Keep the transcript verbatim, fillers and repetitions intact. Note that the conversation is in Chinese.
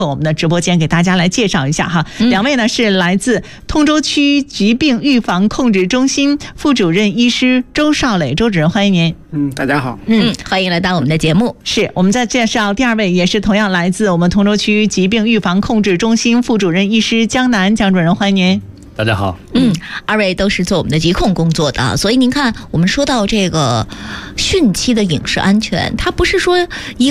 我们的直播间给大家来介绍一下哈，嗯、两位呢是来自通州区疾病预防控制中心副主任医师周少磊，周主任欢迎您。 嗯，大家好。 嗯，欢迎来到我们的节目。 是我们在介绍第二位，也是同样来自我们通州区疾病预防控制中心副主任医师江南，江主任欢迎您。 大家好。 嗯，二位都是做我们的疾控工作的，所以您看，我们说到这个汛期的饮食安全，它不是说一